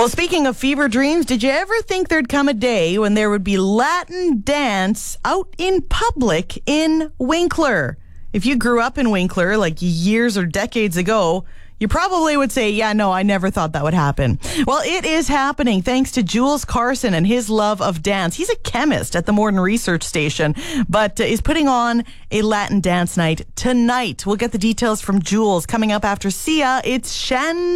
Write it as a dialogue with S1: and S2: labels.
S1: Well, speaking of fever dreams, did you ever think there'd come a day when there would be Latin dance out in public in Winkler? If you grew up in Winkler like years or decades ago, you probably would say, yeah, no, I never thought that would happen. Well, it is happening thanks to Jules Carson and his love of dance. He's a chemist at the Morden Research Station, but is putting on a Latin dance night tonight. We'll get the details from Jules coming up after Sia. It's Shen.